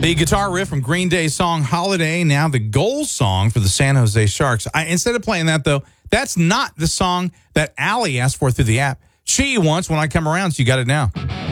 The guitar riff from Green Day's song Holiday, now the goal song for the San Jose Sharks. Instead of playing that, though, that's not the song that Allie asked for through the app. She wants When I Come Around, so you got it now.